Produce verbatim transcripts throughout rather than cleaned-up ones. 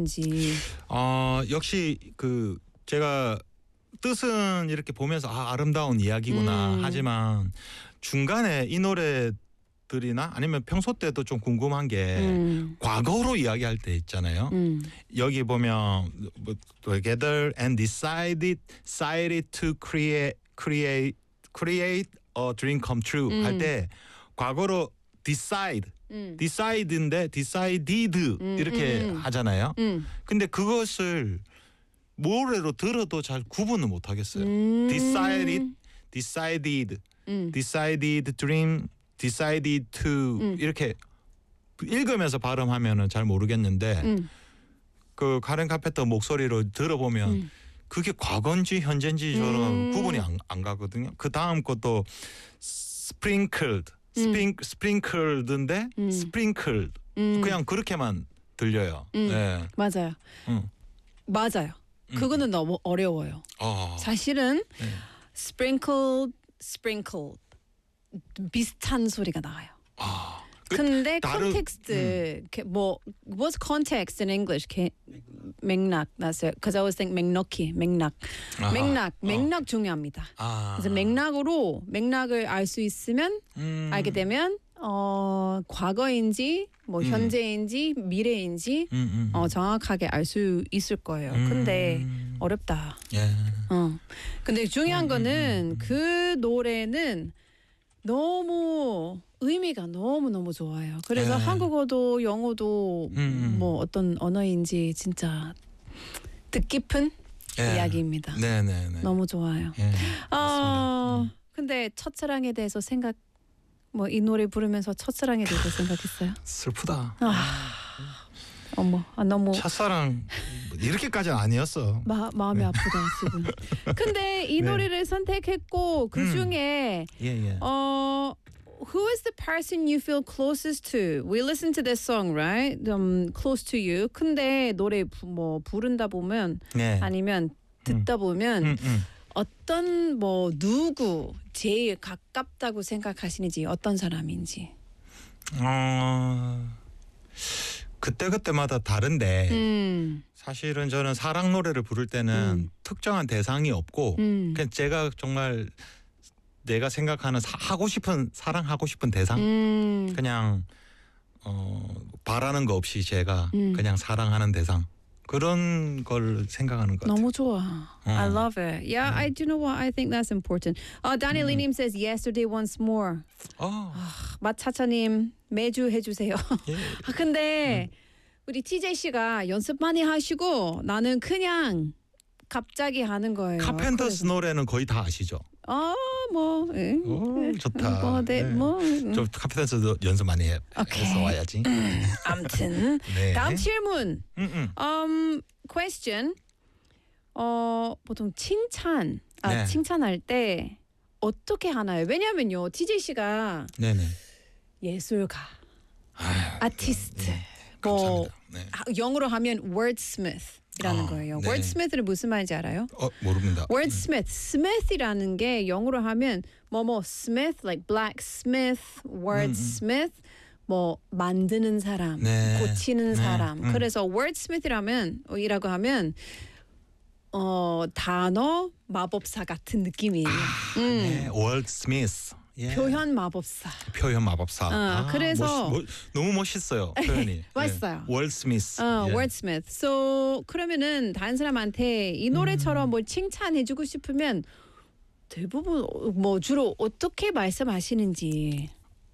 싶은지. 어, 역시 그 제가 뜻은 이렇게 보면서 아, 아름다운 이야기구나. 음. 하지만 중간에 이 노래들이나 아니면 평소 때도 좀 궁금한 게 음. 과거로 이야기할 때 있잖아요. 음. 여기 보면 뭐, together and decided decided to create create create a dream come true 음. 할 때 과거로 decide 음. decide인데 decided 음, 이렇게 음, 음. 하잖아요. 음. 근데 그것을 노래로 들어도 잘 구분을 못 하겠어요. 음. decided, decided, 음. decided dream, decided to 음. 이렇게 읽으면서 발음하면은 잘 모르겠는데 음. 그 카렌 카펜터 목소리로 들어보면 음. 그게 과거인지 현재인지 저는 음. 구분이 안, 안 가거든요. 그 다음 것도 sprinkled, 스프링, sprinkled,인데 음. sprinkled 음. 그냥 그렇게만 들려요. 음. 네. 맞아요. 음. 맞아요. 그거는 너무 어려워요. 어. 사실은 네. sprinkled, sprinkled 비슷한 소리가 나와요. 아. 그 근데 다른- 컨텍스트 뭐 what's context in English? 게, 맥락 나서요. Because I always think 맥락이 맥락 아하. 맥락 어. 맥락 중요합니다. 아. 그래서 맥락으로 맥락을 알 수 있으면 음. 알게 되면 어 과거인지 뭐 음. 현재인지 미래인지 음, 음, 음. 어 정확하게 알 수 있을 거예요. 음. 근데 어렵다. 예. 어. 근데 중요한 음, 음, 거는 음, 음. 그 노래는 너무 의미가 너무 너무 좋아요. 그래서 예. 한국어도 영어도 음, 음. 뭐 어떤 언어인지 진짜 뜻깊은 예. 이야기입니다. 네, 네, 네. 너무 좋아요. 예. 어, 근데 첫사랑에 대해서 생각 뭐 이 노래 부르면서 첫사랑에 대해서 생각했어요. 슬프다. 아, 어머, 아, 너무 첫사랑 이렇게까지는 아니었어. 마, 마음이 아프다 지금. 근데 이 네. 노래를 선택했고 그 음. 중에 예, 예. 어 who is the person you feel closest to? We listen to this song, right? Um, close to you. 근데 노래 부, 뭐 부른다 보면 네. 아니면 듣다 보면 음, 음. 어떤 뭐 누구 제일 가깝다고 생각하시는지 어떤 사람인지. 어. 그때 그때마다 다른데 음. 사실은 저는 사랑 노래를 부를 때는 음. 특정한 대상이 없고 음. 그냥 제가 정말 내가 생각하는 사, 하고 싶은 사랑하고 싶은 대상 음. 그냥 어 바라는 거 없이 제가 음. 그냥 사랑하는 대상 그런 걸 생각하는 것 같아요. 너무 좋아. I love it. Yeah, I do know what I think that's important. Uh, Daniel Lee 님 says yesterday once more. 어, 마차차님 매주 해주세요. 예. 아 근데 우리 티제이 씨가 연습 많이 하시고 나는 그냥 갑자기 하는 거예요. 카펜터스 그래서- 노래는 거의 다 아시죠? 어, 뭐, 예. 오, 좋다. 뭐, 네, 네. 뭐. 음. 좀 카펜터스도 연습 많이 해, 오케이. 해서 와야지. 아무튼 네. 다음 질문. 음, 음. Um, question. 어, 보통 칭찬, 아, 네. 칭찬할 때 어떻게 하나요? 왜냐면요, 티제이 씨가 네네. 예술가, 아유, 아티스트, 네. 뭐 감사합니다. 네. 하- 영어로 하면 wordsmith이라는 아, 거예요. 네. wordsmith는 무슨 말인지 알아요? 어 모릅니다. wordsmith, smith이라는 게 영어로 하면 뭐뭐 smith, like blacksmith, wordsmith, 뭐 만드는 사람, 네. 고치는 네. 사람. 음. 그래서 wordsmith이라면 이라고 하면 어 단어 마법사 같은 느낌이에요. 음. 네. 월드 스미스. 예. 표현 마법사. 표현 마법사. 어, 그래서- 멋, 멋, 너무 멋있어요 표현이. 멋있어요. 예. 월드 스미스. 어, 예. wordsmith. So 그러면은 다른 사람한테 이 노래처럼 뭘 칭찬해주고 싶으면 대부분 뭐 주로 어떻게 말씀하시는지.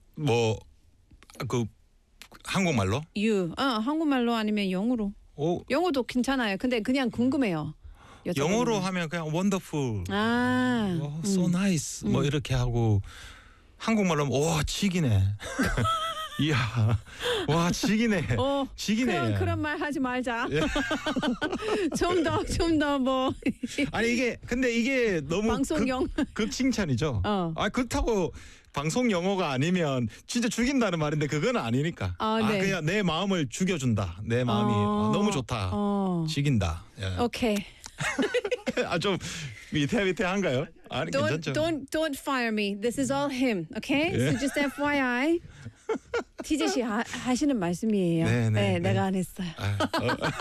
뭐그 한국말로? You, 어, 한국말로 아니면 영어로. 오, 영어도 괜찮아요. 근데 그냥 궁금해요. 여쭤보는 영어로 거. 하면 그냥 wonderful, 아, 어, so nice 뭐 이렇게 하고 한국말로 하면 와 지기네. 이야, 와 지기네. 어, 지기네. 그런 그런 말 하지 말자. 예. 좀 더 좀 더 뭐 아니 이게 근데 이게 너무 방송용. 극, 극칭찬이죠. 어. 아 그렇다고 방송 영어가 아니면 진짜 죽인다는 말인데 그건 아니니까. 아, 네. 그냥 내 마음을 죽여준다. 내 마음이 어. 아, 너무 좋다. 어. 죽인다. 예. 오케이. 아 좀 위태위태한가요? 아니 Don't 괜찮죠. don't don't fire me. This is all him. Okay? 예. So just 에프와이아이. 티제이 씨 하, 하시는 말씀이에요. 네, 네, 네. 내가 안 했어요. 아, 어.